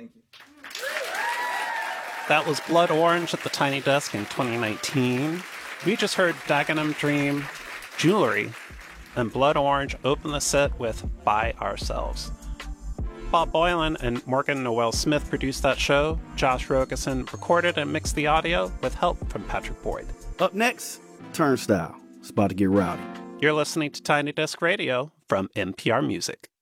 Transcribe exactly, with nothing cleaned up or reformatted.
That was Blood Orange at the Tiny Desk in twenty nineteen. We just heard Dagenham Dream, Jewelry, and Blood Orange open the set with By Ourselves. Bob Boylan and Morgan Noel Smith produced that show. Josh Rogerson recorded and mixed the audio with help from Patrick Boyd. Up next, Turnstile. It's about to get rowdy. You're listening to Tiny Desk Radio from N P R Music.